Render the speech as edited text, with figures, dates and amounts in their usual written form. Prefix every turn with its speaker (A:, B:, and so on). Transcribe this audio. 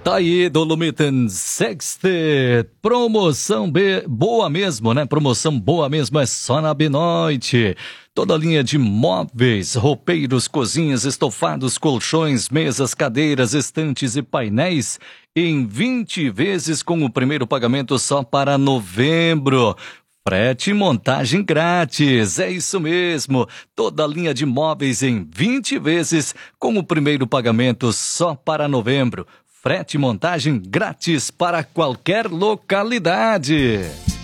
A: Tá aí, Dolomiten Sextet, promoção boa mesmo, né? Promoção boa mesmo, é só na Benoite. Toda a linha de móveis, roupeiros, cozinhas, estofados, colchões, mesas, cadeiras, estantes e painéis em 20 vezes com o primeiro pagamento só para novembro. Frete e montagem grátis, é isso mesmo. Toda a linha de móveis em 20 vezes com o primeiro pagamento só para novembro. Frete e montagem grátis para qualquer localidade.